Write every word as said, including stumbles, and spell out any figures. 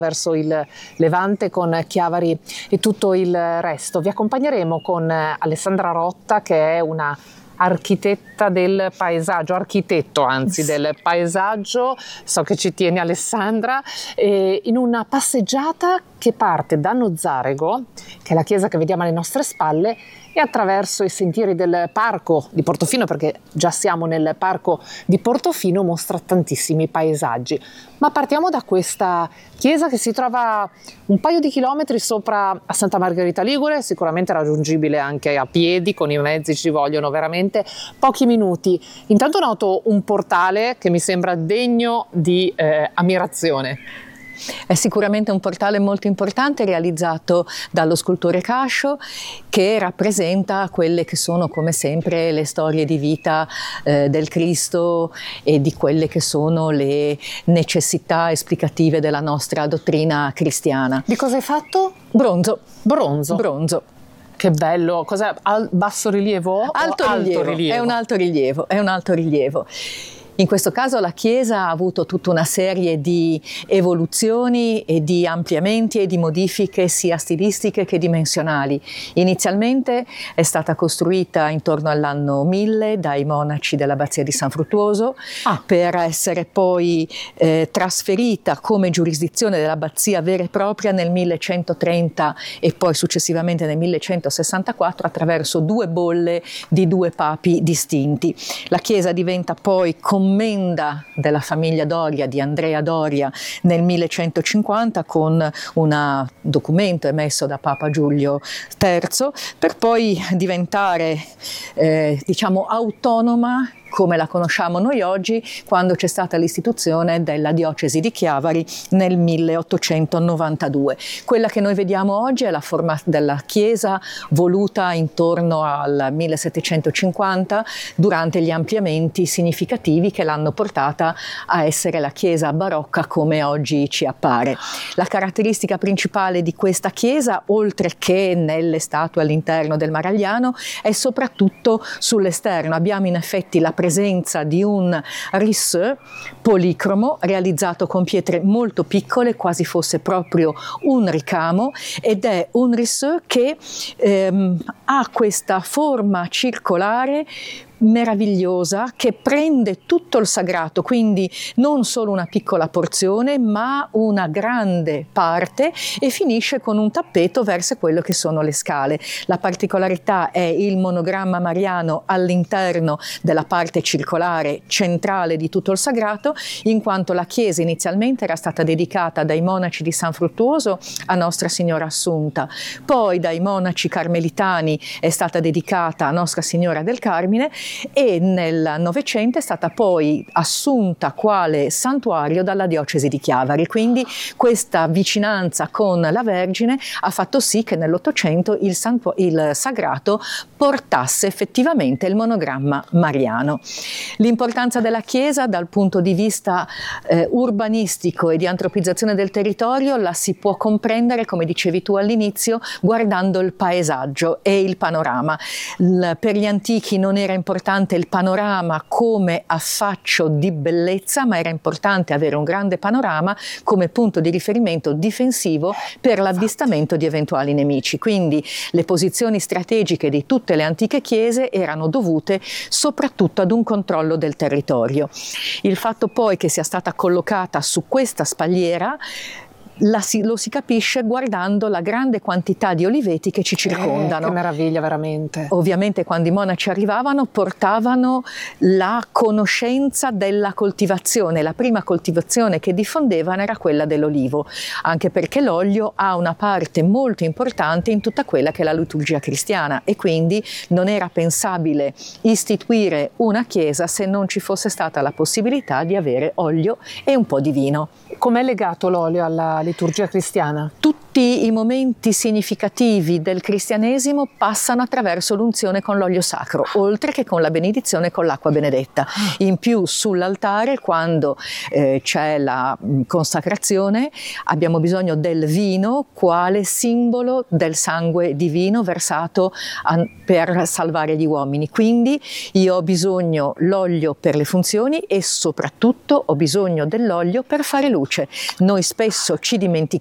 verso il Levante con Chiavari e tutto il resto. Vi accompagneremo con Alessandra Rotta, che è una architetta del paesaggio, architetto anzi del paesaggio, so che ci tiene Alessandra, eh, in una passeggiata che parte da Nozzarego, che è la chiesa che vediamo alle nostre spalle, e attraverso i sentieri del parco di Portofino, perché già siamo nel parco di Portofino, mostra tantissimi paesaggi. Ma partiamo da questa chiesa che si trova un paio di chilometri sopra a Santa Margherita Ligure, sicuramente raggiungibile anche a piedi, con i mezzi ci vogliono veramente pochi minuti. Intanto noto un portale che mi sembra degno di eh, ammirazione. È sicuramente un portale molto importante, realizzato dallo scultore Cascio, che rappresenta quelle che sono, come sempre, le storie di vita eh, del Cristo e di quelle che sono le necessità esplicative della nostra dottrina cristiana. Di cosa è fatto? Bronzo. Bronzo. Bronzo. Che bello, cos'è? Al basso rilievo? Alto, o rilievo. alto rilievo? È un alto rilievo, è un alto rilievo. In questo caso la chiesa ha avuto tutta una serie di evoluzioni e di ampliamenti e di modifiche sia stilistiche che dimensionali. Inizialmente è stata costruita intorno all'anno mille dai monaci dell'abbazia di San Fruttuoso, ah. per essere poi eh, trasferita come giurisdizione dell'abbazia vera e propria nel millecentotrenta e poi successivamente nel millecentosessantaquattro attraverso due bolle di due papi distinti. La chiesa diventa poi commenda della famiglia Doria, di Andrea Doria, nel millecentocinquanta con un documento emesso da Papa Giulio terzo, per poi diventare eh, diciamo autonoma come la conosciamo noi oggi, quando c'è stata l'istituzione della diocesi di Chiavari nel milleottocentonovantadue. Quella che noi vediamo oggi è la forma della chiesa voluta intorno al millesettecentocinquanta durante gli ampliamenti significativi che l'hanno portata a essere la chiesa barocca come oggi ci appare. La caratteristica principale di questa chiesa, oltre che nelle statue all'interno del Maragliano, è soprattutto sull'esterno. Abbiamo in effetti la presenza di un risseux policromo realizzato con pietre molto piccole, quasi fosse proprio un ricamo, ed è un risseux che ehm, ha questa forma circolare meravigliosa che prende tutto il sagrato, quindi non solo una piccola porzione ma una grande parte, e finisce con un tappeto verso quello che sono le scale. La particolarità è il monogramma mariano all'interno della parte circolare centrale di tutto il sagrato, in quanto la chiesa inizialmente era stata dedicata dai monaci di San Fruttuoso a Nostra Signora Assunta, poi dai monaci carmelitani è stata dedicata a Nostra Signora del Carmine, e nel Novecento è stata poi assunta quale santuario dalla diocesi di Chiavari. Quindi questa vicinanza con la Vergine ha fatto sì che nell'Ottocento il, il sagrato portasse effettivamente il monogramma mariano. L'importanza della chiesa dal punto di vista eh, urbanistico e di antropizzazione del territorio la si può comprendere, come dicevi tu all'inizio, guardando il paesaggio e il panorama. L- per gli antichi non era importante il panorama come affaccio di bellezza, ma era importante avere un grande panorama come punto di riferimento difensivo per l'avvistamento di eventuali nemici. Quindi le posizioni strategiche di tutte le antiche chiese erano dovute soprattutto ad un controllo del territorio. Il fatto poi che sia stata collocata su questa spalliera La si, lo si capisce guardando la grande quantità di oliveti che ci circondano. Eh, che meraviglia, veramente. Ovviamente quando i monaci arrivavano portavano la conoscenza della coltivazione. La prima coltivazione che diffondevano era quella dell'olivo, anche perché l'olio ha una parte molto importante in tutta quella che è la liturgia cristiana, e quindi non era pensabile istituire una chiesa se non ci fosse stata la possibilità di avere olio e un po' di vino. Com'è legato l'olio alla liturgia cristiana? Tutto tutti i momenti significativi del cristianesimo passano attraverso l'unzione con l'olio sacro, oltre che con la benedizione con l'acqua benedetta. In più sull'altare, quando eh, c'è la consacrazione, abbiamo bisogno del vino quale simbolo del sangue divino versato a, per salvare gli uomini. Quindi io ho bisogno l'olio per le funzioni e soprattutto ho bisogno dell'olio per fare luce. Noi spesso ci dimentichiamo